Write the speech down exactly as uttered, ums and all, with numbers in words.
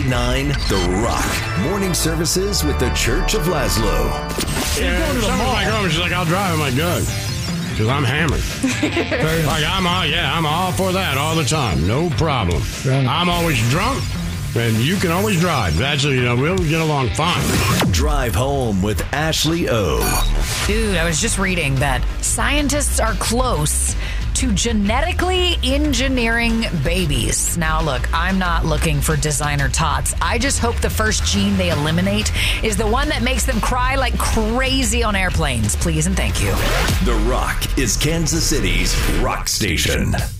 nine The Rock. Morning services with the Church of Laszlo. Yeah, going to the someone's mall. like, oh, she's like, I'll drive. I'm like, good. Because I'm hammered. Like, I'm all, yeah, I'm all for that all the time. No problem. I'm always drunk, and you can always drive. Actually, you know, we'll get along fine. Drive home with Ashley O. Dude, I was just reading that scientists are close to genetically engineering babies. Now, look, I'm not looking for designer tots. I just hope the first gene they eliminate is the one that makes them cry like crazy on airplanes. Please and thank you. The Rock is Kansas City's rock station.